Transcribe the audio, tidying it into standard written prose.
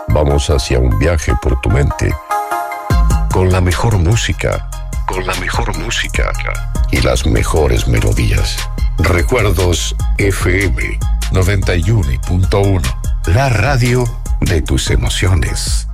Vamos hacia un viaje por tu mente. Con la mejor música. Y las mejores melodías. Recuerdos FM 91.1. La radio de tus emociones.